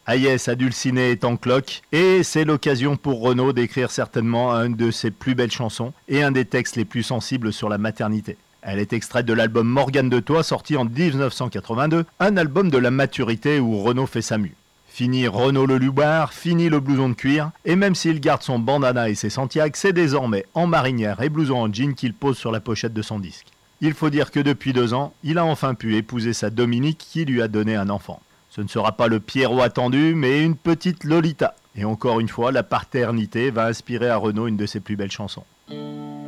Agnès a dulciné est en cloque et c'est l'occasion pour Renaud d'écrire certainement une de ses plus belles chansons et un des textes les plus sensibles sur la maternité. Elle est extraite de l'album Morgane de Toi sorti en 1982, un album de la maturité où Renaud fait sa mue. Fini Renaud le Lubar, fini le blouson de cuir, et même s'il garde son bandana et ses Santiago, c'est désormais en marinière et blouson en jean qu'il pose sur la pochette de son disque. Il faut dire que depuis 2 ans, il a enfin pu épouser sa Dominique qui lui a donné un enfant. Ce ne sera pas le Pierrot attendu, mais une petite Lolita. Et encore une fois, la paternité va inspirer à Renaud une de ses plus belles chansons.